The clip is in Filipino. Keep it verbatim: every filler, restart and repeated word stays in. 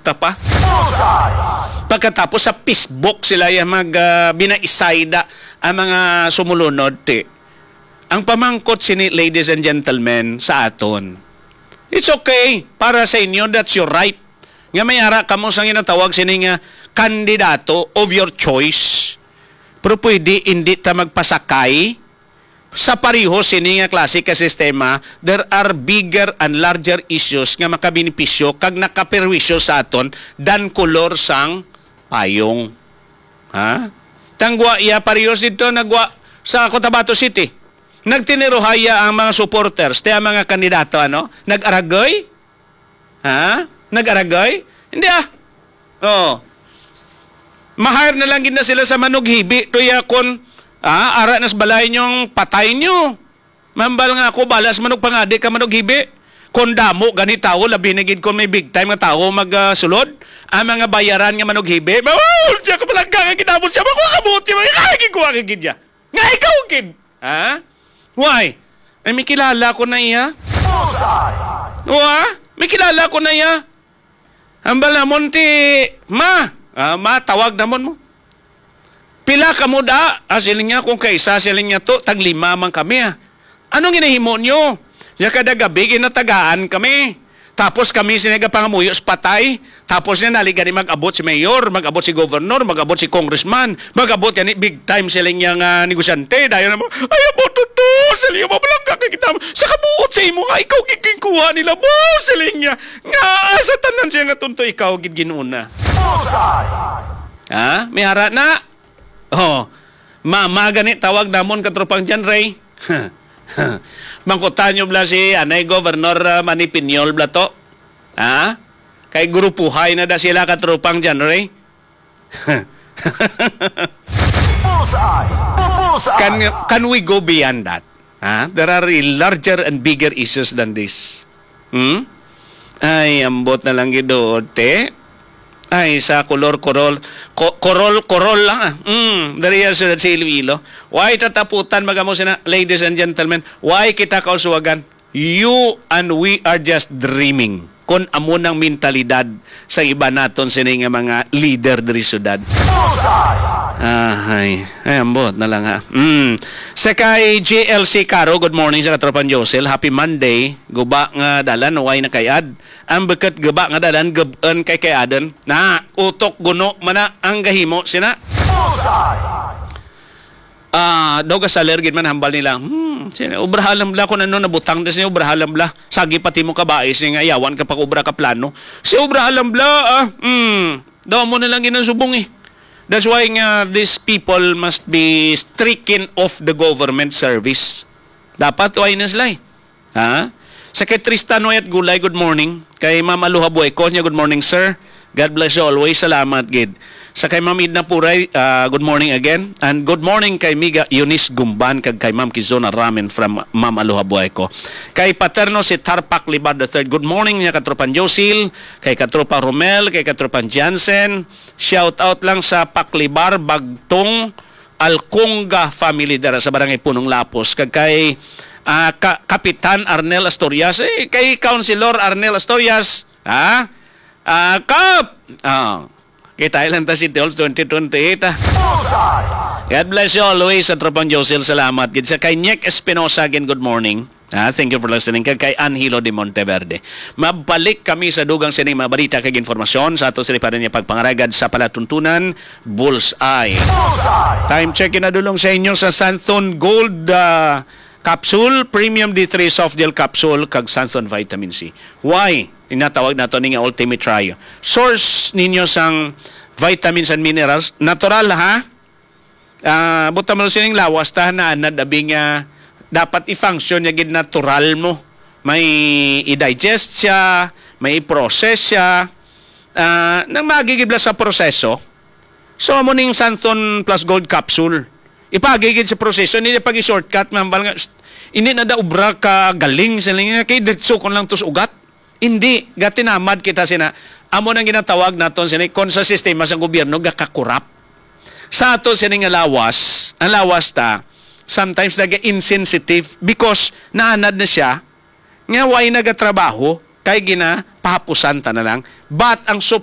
resulta pa. Pagkatapos sa Facebook sila yung mag uh, binaisayda ang mga sumulunod. Te. Ang pamangkot sini, ladies and gentlemen, sa aton. It's okay. Para sa inyo, that's your right. Nga may ara kamo sang inatawag sini nga kandidato of your choice. Pero pwede hindi ta magpasakay sa pariho sini nga klase ka sistema. There are bigger and larger issues nga makabinipisyo kag nakaperwisyo sa aton dan kolor sang payong. Ha? Tangwa iya pariho dito nagwa sa Cotabato City. Nagtiniruhaya ang mga supporters, te ang mga kandidato ano, nag-aragoy? Ha? Nag-aragoy? Hindi ah. Oh. Mahire na lang gid na sila sa manughibi tuya kon ah, ara nas balay nyong patay nyo. Mambal nga ako balas manug pangadi ka manughibi. Kon damo gani tawo labi na gid kon may big time nga tawo magsulod, uh, ang mga bayaran nga manughibi. Oh, diya ka pala ka kinabot siya mo kabuti mo kay ko gid ya. Nga ikaw gid. Ha? Why? Ay may kilala ko na iya. Wa? May kilala ko na iya. Ambal na monti ma. Ah, ma, tawag namon mo. Pila ka mo da? Ah, siling niya kung kaisa, siling niya to, taglima man kami ah. Anong ginahimo nyo? Ya kada gabi, ginatagaan kami. Tapos kami sinaga pangamuyos patay. Tapos niya naliga ni mag-abot si mayor, mag-abot si governor, mag-abot si congressman, mag-abot yan big time siling niya nga negosyante. Dahil naman, ay abot to, siling niya mabalang kakakita mo. Sa kabuot sa imo nga, ikaw gigingkuha nila, boss, siling niya. Nga, sa tanan siya nga tunto, ikaw gigginuna. Ha? May hara na? Oh, mama ganit tawag namon katropang dyan, Ray. Mangkutan nyo bla si anay Governor uh, Manny Piñol bla to. Ha? Kay grupuhay na da sila katropang dyan, Ray. can, can we go beyond that? Ha? There are larger and bigger issues than this. Hmm? Ay, ambot na lang gidote. Ay, sa kolor korol, ko, korol korol lang ah. Mm, dari yan sa Iloilo. Why tataputan magamo sina, ladies and gentlemen? Why kita kauswagan? You and we are just dreaming. Kon amo ng mentalidad sa iba naton sini nga mga leader diri syudad. Ah, ay, ay ambot na lang ha. Mm. Sa kay G L C Caro, good morning sa katropan Josel. Happy Monday. Guba nga dalan way na kayad. Ang beket guba nga dalan gubon kay kayaden. Na utok guno mana ang gahimo sina. Ah, uh, doga sa alergid man hambal nila. Hmm, sina ubrahalam bla kun ano nabutang des ni ubrahalam bla. Sagi pati mo kabaes ni nga yawan ka pag ubra ka plano. Si ubrahalam bla ah. Hmm, daw mo na lang ginasubong eh. That's why nga these people must be stricken off the government service. Dapat why na sila. Ha? Sa kay Tristan Noyat Gulay, good morning. Kay Ma'am Aluha Bueko niya, good morning sir. God bless you always. Salamat, gid. Sa kay Ma'am Idna Puray, uh, good morning again. And good morning kay Miga Eunice Gumban, kag kay Ma'am Kizona Ramen from Ma'am Aluha Bueko. Kay Paterno si Tarpak Libad the third, good morning niya katropan Josil, kay katropa Romel, kay katropan Jansen. Shout out lang sa Paklibar, Bagtong, Alconga family dara sa barangay Punong Lapos. Kag kay uh, Ka Kapitan Arnel Astorias, eh, kay Councilor Arnel Astorias, ha? Ah, uh, Kap! Ah, kita ilan ta si Teol twenty twenty-eight ah. God bless you always sa tropang Josel. Salamat. Gid sa kay Nick Espinosa again, good morning. Ah, thank you for listening. Kay kay Angelo de Monteverde. Mabalik kami sa dugang sining mga balita kag informasyon sa ato sila pa niya pagpangaragad sa palatuntunan Bullseye. Time check na dulong sa inyo sa Santon Gold uh, Capsule, Premium D three Soft Gel Capsule kag Santon Vitamin C. Why? Inatawag na ito nga Ultimate Trio. Source ninyo sang vitamins and minerals. Natural ha? Uh, buta mo sining lawas ta na nadabing uh, dapat i-function niya gid natural mo. May i-digest siya, may i-process siya. Uh, nang magigibla sa proseso, so mo ning Santon Plus Gold Capsule. Ipagigid sa proseso, hindi na pag-shortcut. Hindi na da ubra ka galing. Kaya ditso kon lang tos ugat. Hindi, gatinamad kita sina. Amo nang ginatawag naton sina kon sa sistema sa gobyerno gakakurap. Sa ato sina nga lawas, ang lawas ta sometimes naga insensitive because naanad na siya nga way nagatrabaho kay gina pahapusan ta na lang. But ang